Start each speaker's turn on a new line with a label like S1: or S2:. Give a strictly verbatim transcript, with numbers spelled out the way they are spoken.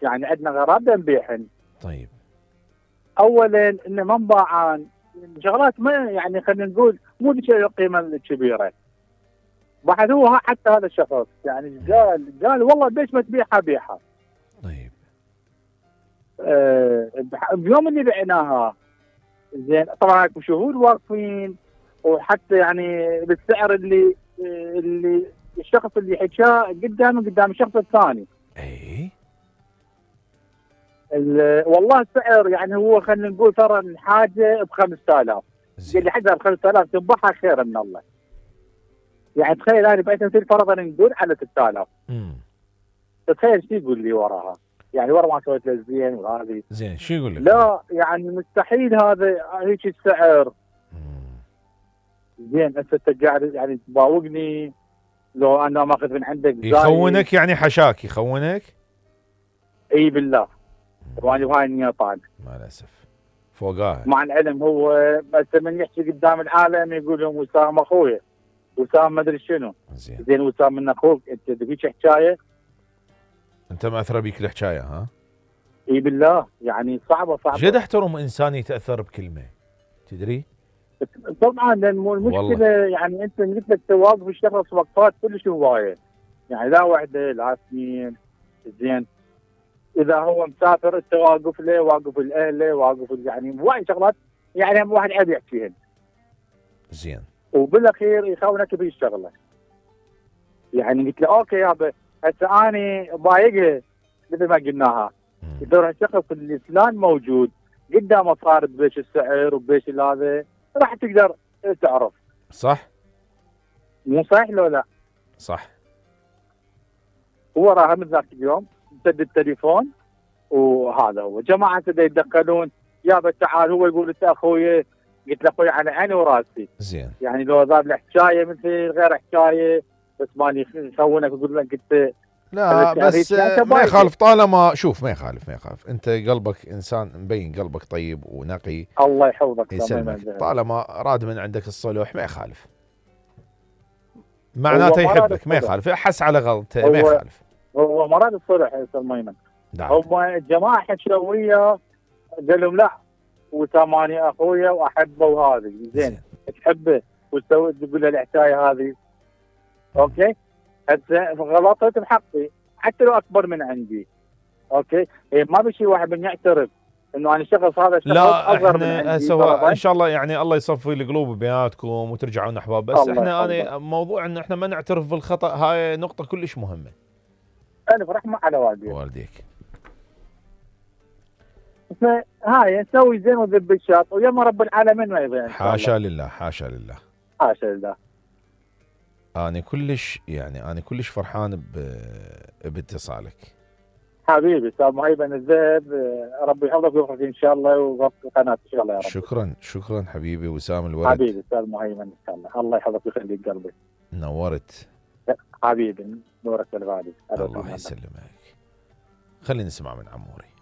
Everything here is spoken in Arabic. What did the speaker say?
S1: يعني عندنا غراب نبيعهن.
S2: طيب
S1: اولا انه ما انباعان شغلات ما يعني خلينا نقول مو ذيك القيمه الكبيره. بعد هو حتى هذا الشخص يعني قال قال والله ليش ما تبيعها بيعها.
S2: طيب
S1: أه بيوم اللي بعناها زين طبعا شهود واقفين وحتى يعني بالسعر اللي اللي الشخص اللي حكاه قدامه قدام الشخص الثاني.
S2: اي
S1: والله السعر يعني هو خلينا نقول ترى الحاجه ب خمسة آلاف اللي حدها ب خمسة آلاف تنباعها خير من الله. يعني تخيل انا بقيت مثل فرضا نقول على ستة آلاف.
S2: امم
S1: تخيل شو يقول لي وراها يعني ورا ما سويت له زين وهذه
S2: زين شو يقول لك؟
S1: لا يعني مستحيل هذا هيك السعر. زين انت قاعد يعني تباوقني لو انا ماخذ من عندك زايد.
S2: يخونك يعني حشاك يخونك؟
S1: اي بالله وانا بهاي النية طالع
S2: مع الاسف فوقاها.
S1: مع العلم هو بس من يحكي قدام العالم يقول لهم وسام اخويا وسام ما ادري شنو.
S2: زين
S1: زين وسام من اخوك انت تبيك حكايه.
S2: انت مأثر بيك الحكايه ها؟
S1: اي بالله يعني صعبه صعبه.
S2: جد احترم انسان يتاثر بكلمه تدري؟
S1: طبعا لان المشكله والله. يعني انت قلت لك تواقف الشخص وقفات كلش هوايه يعني لا وحده لا اثنين. زين اذا هو مسافر انت واقف له واقف لاهله واقف يعني وايد شغلات يعني هم واحد عيب يحكيهن.
S2: زين
S1: وبالاخير يخونك بهالشغله. يعني قلت له اوكي يابا هسه اني بايقها مثل ما قلناها. يدور الشخص اللي فلان موجود قدامه صار بيش السعر وبيش هذا راح تقدر تعرف.
S2: صح؟
S1: مو صحيح لو لا؟
S2: صح.
S1: هو راح من ذاك اليوم سد التليفون وهذا هو جماعه يتدخلون يابا تعال هو يقول انت اخوي. قلت له اخوي على عيني وراسي.
S2: زين
S1: يعني لو ذاب له حكايه مثل غير حكايه بس ماني يخونك يقول لك انت
S2: لا بس ما يخالف طالما شوف ما يخالف ما يخالف انت قلبك انسان مبين قلبك طيب ونقي.
S1: الله يحفظك
S2: يسلمك. طالما راد من عندك الصلح ما يخالف معناته يحبك ما يخالف يحس على غلطه ما يخالف.
S1: هو مراد الصلح يا استاذ ميمن. هم الجماعه حشويه قال لهم لا وساماني اخويا واحبه وهذه زين تحبه وتسوي تقول له الحكايه هذه اوكي هسه غلطت بحقي حتى لو اكبر من عندي. اوكي إيه ما بشي واحد من يعترف انه انا شخص هذا الشخص اصغر من عندي.
S2: لا ان شاء الله يعني الله يصفي القلوب بيناتكم وترجعون احباب بس احنا انا موضوع ان احنا ما نعترف بالخطا هاي نقطه كلش مهمه.
S1: الف رحمه على والديك
S2: والديك.
S1: هاي نسوي زين وذب الشاط ويما رب العالمين ما يضيع.
S2: حاشا لله حاشا لله
S1: حاشا لله.
S2: انا كلش يعني انا كلش فرحان باتصالك
S1: حبيبي استاذ مهيبن الذهب. ربي يحفظك ويوفقك ان شاء الله ويوفق قناتك ان شاء الله يا رب.
S2: شكرا شكرا حبيبي وسام الورد.
S1: حبيبي استاذ مهيبن ان شاء الله الله يحفظك ويخليك قلبي.
S2: نورت
S1: حبيبي نورك الغالي.
S2: الله يسلمك. خلينا نسمع من عموري.